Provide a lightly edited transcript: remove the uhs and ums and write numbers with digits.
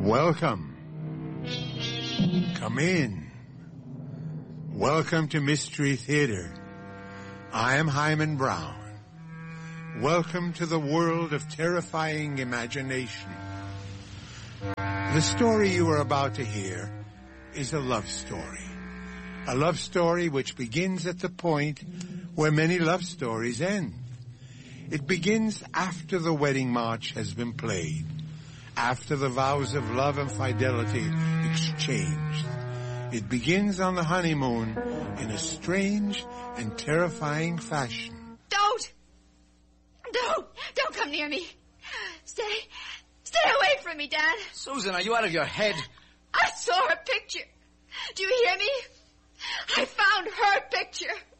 Welcome. Come in. Welcome to Mystery Theater. I am Hyman Brown. Welcome to the world of terrifying imagination. The story you are about to hear is a love story. A love story which begins at the point where many love stories end. It begins after the wedding march has been played, after the vows of love and fidelity exchanged. It begins on the honeymoon in a strange and terrifying fashion. Don't come near me. Stay away from me, Dad. Susan, are you out of your head? I saw her picture. Do you hear me? I found her picture.